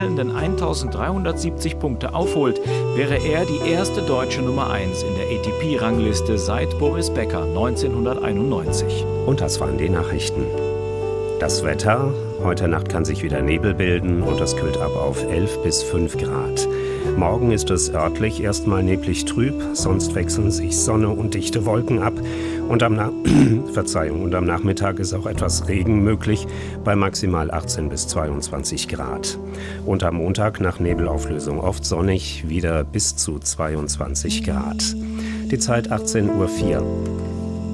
1370 Punkte aufholt, wäre er die erste deutsche Nummer 1 in der ATP-Rangliste seit Boris Becker 1991. Und das waren die Nachrichten. Das Wetter: Heute Nacht kann sich wieder Nebel bilden und es kühlt ab auf 11 bis 5 Grad. Morgen ist es örtlich erstmal neblig trüb, sonst wechseln sich Sonne und dichte Wolken ab. Und am Nachmittag ist auch etwas Regen möglich, bei maximal 18 bis 22 Grad. Und am Montag nach Nebelauflösung oft sonnig, wieder bis zu 22 Grad. Die Zeit 18:04 Uhr.